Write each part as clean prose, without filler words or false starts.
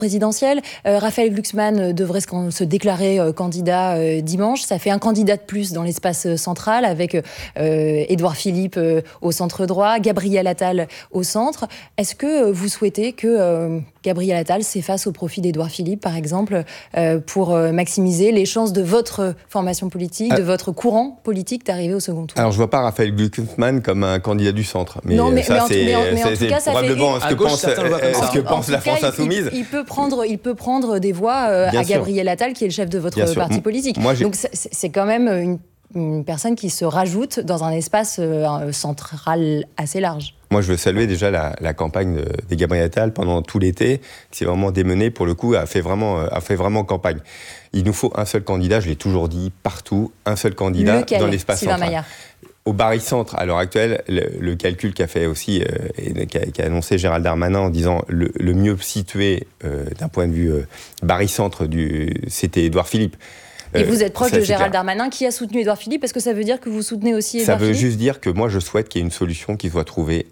présidentielle. Raphaël Glucksmann devrait se déclarer candidat dimanche. Ça fait un candidat de plus dans l'espace central avec Édouard Philippe au centre droit, Gabriel Attal au centre. Est-ce que vous souhaitez que Gabriel Attal s'efface au profit d'Édouard Philippe, par exemple, pour maximiser les chances de votre formation politique, de votre courant politique d'arriver au second tour? Alors, je ne vois pas Raphaël Glucksmann comme un candidat du centre. Mais non, mais en tout cas, ça probablement fait... ce que pense la France Insoumise. Il peut prendre des voix à Gabriel Attal, qui est le chef de votre parti politique. Donc c'est quand même une personne qui se rajoute dans un espace central assez large. Moi, je veux saluer déjà la campagne de Gabriel Attal pendant tout l'été, qui s'est vraiment démenée, pour le coup, a fait vraiment campagne. Il nous faut un seul candidat, je l'ai toujours dit, partout, un seul candidat dans l'espace Sylvain central. Maillard. Au barycentre, à l'heure actuelle, le calcul qu'a fait aussi, qu'a annoncé Gérald Darmanin en disant le mieux situé d'un point de vue barycentre, c'était Édouard Philippe. Et vous êtes proche de Gérald Darmanin, qui a soutenu Édouard Philippe. Est-ce que ça veut dire que vous soutenez aussi Édouard Philippe ? Ça veut juste dire que moi, je souhaite qu'il y ait une solution qui soit trouvée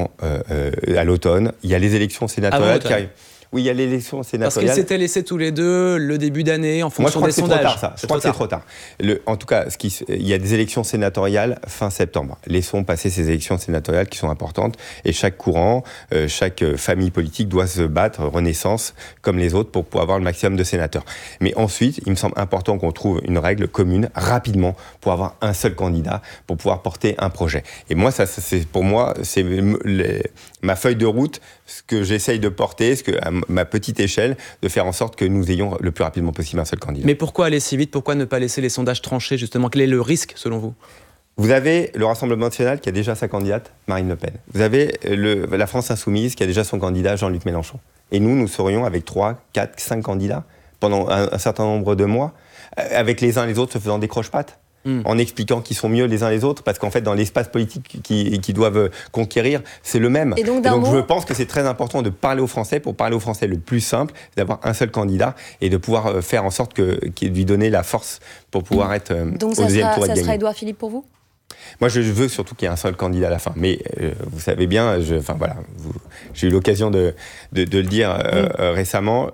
à l'automne. Il y a les élections sénatoriales qui arrivent. Oui, il y a l'élection sénatoriale. Parce qu'ils s'étaient laissés tous les deux le début d'année en fonction des sondages. Je crois que c'est trop tard. En tout cas, il y a des élections sénatoriales fin septembre. Laissons passer ces élections sénatoriales qui sont importantes. Et chaque courant, chaque famille politique doit se battre, renaissance, comme les autres, pour avoir le maximum de sénateurs. Mais ensuite, il me semble important qu'on trouve une règle commune, rapidement, pour avoir un seul candidat, pour pouvoir porter un projet. Et moi, pour moi, c'est ma feuille de route, ce que j'essaye de porter, à ma petite échelle, de faire en sorte que nous ayons le plus rapidement possible un seul candidat. Mais pourquoi aller si vite ? Pourquoi ne pas laisser les sondages trancher, justement ? Quel est le risque, selon vous ? Vous avez le Rassemblement national qui a déjà sa candidate, Marine Le Pen. Vous avez la France Insoumise qui a déjà son candidat, Jean-Luc Mélenchon. Et nous serions avec 3, 4, 5 candidats pendant un certain nombre de mois, avec les uns les autres se faisant des croche-pattes. En expliquant qu'ils sont mieux les uns les autres, parce qu'en fait, dans l'espace politique qu'ils doivent conquérir, c'est le même. Et donc je pense que c'est très important de parler aux Français, pour parler aux Français le plus simple, d'avoir un seul candidat et de pouvoir faire en sorte de lui donner la force pour pouvoir être au deuxième tour et gagner. Ça sera Édouard Philippe pour vous ? Moi, je veux surtout qu'il y ait un seul candidat à la fin. Mais vous savez bien, j'ai eu l'occasion de le dire récemment.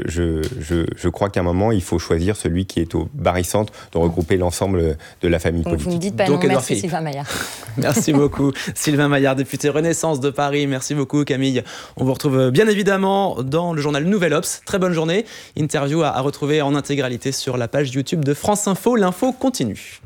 Je crois qu'à un moment, il faut choisir celui qui est au barycentre, de regrouper l'ensemble de la famille politique. Vous ne dites pas non, merci Sylvain Maillard. Merci beaucoup. Sylvain Maillard, député Renaissance de Paris. Merci beaucoup Camille. On vous retrouve bien évidemment dans le journal Nouvel Obs. Très bonne journée. Interview à retrouver en intégralité sur la page YouTube de France Info. L'info continue.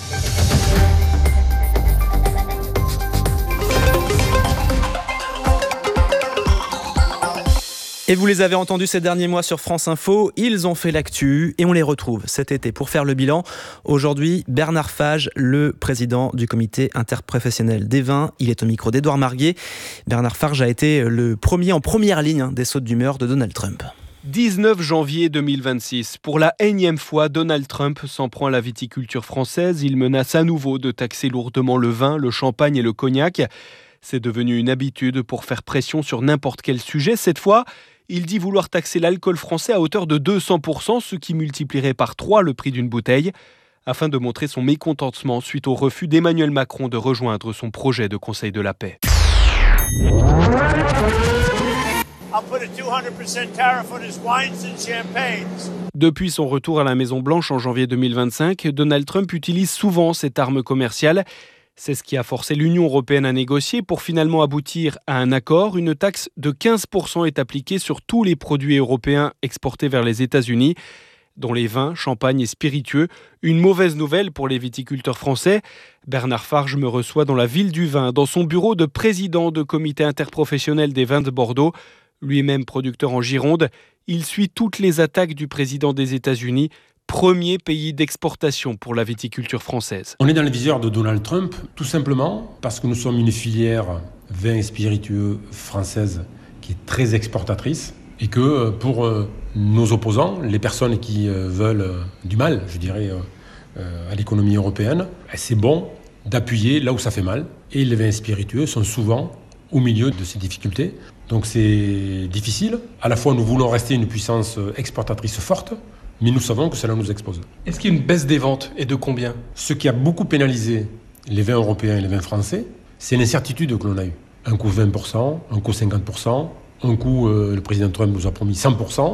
Et vous les avez entendus ces derniers mois sur France Info, ils ont fait l'actu et on les retrouve cet été pour faire le bilan. Aujourd'hui, Bernard Fage, le président du comité interprofessionnel des vins, il est au micro d'Édouard Marguet. Bernard Fage a été le premier en première ligne des sautes d'humeur de Donald Trump. 19 janvier 2026. Pour la énième fois, Donald Trump s'en prend à la viticulture française. Il menace à nouveau de taxer lourdement le vin, le champagne et le cognac. C'est devenu une habitude pour faire pression sur n'importe quel sujet. Cette fois, il dit vouloir taxer l'alcool français à hauteur de 200%, ce qui multiplierait par 3 le prix d'une bouteille, afin de montrer son mécontentement suite au refus d'Emmanuel Macron de rejoindre son projet de Conseil de la paix. Depuis son retour à la Maison-Blanche en janvier 2025, Donald Trump utilise souvent cette arme commerciale. C'est ce qui a forcé l'Union européenne à négocier pour finalement aboutir à un accord. Une taxe de 15% est appliquée sur tous les produits européens exportés vers les États-Unis, dont les vins, champagnes et spiritueux. Une mauvaise nouvelle pour les viticulteurs français. Bernard Fage me reçoit dans la ville du vin, dans son bureau de président de comité interprofessionnel des vins de Bordeaux. Lui-même producteur en Gironde, il suit toutes les attaques du président des États-Unis, premier pays d'exportation pour la viticulture française. On est dans le viseur de Donald Trump, tout simplement parce que nous sommes une filière vin et spiritueux française qui est très exportatrice et que pour nos opposants, les personnes qui veulent du mal, je dirais, à l'économie européenne, c'est bon d'appuyer là où ça fait mal. Et les vins spiritueux sont souvent au milieu de ces difficultés. Donc c'est difficile. À la fois, nous voulons rester une puissance exportatrice forte, mais nous savons que cela nous expose. Est-ce qu'il y a une baisse des ventes et de combien ? Ce qui a beaucoup pénalisé les vins européens et les vins français, c'est l'incertitude que l'on a eue. Un coup 20%, un coup 50%, Un coup, le président Trump nous a promis 100%.